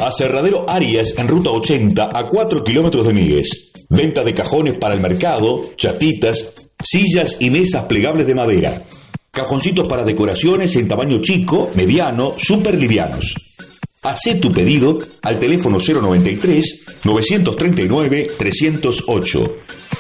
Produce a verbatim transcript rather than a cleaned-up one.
Aserradero Arias en ruta ochenta a cuatro kilómetros de Migues. Venta de cajones para el mercado, chatitas, sillas y mesas plegables de madera. Cajoncitos para decoraciones en tamaño chico, mediano, súper livianos. Hacé tu pedido al teléfono cero noventa y tres, novecientos treinta y nueve, trescientos ocho.